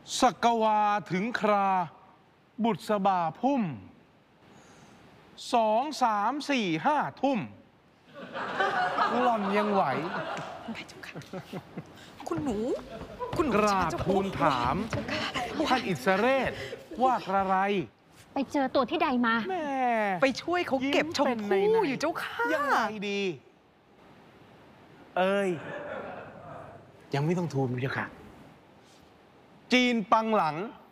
สักวาถึงครา บุษบาพุ่ม2 3 4 5 ทุ่มหล่อนยังไหวคุณหนูกราบทูลถามท่านอิสเรศว่ากระไรไปเจอตัวที่ใดมาแม่ไปช่วยเขาเก็บชมพู่อยู่เจ้าค่ะยังไงดี เอ้ยยังไม่ต้องทูลพระเจ้าค่ะจีนปังหลัง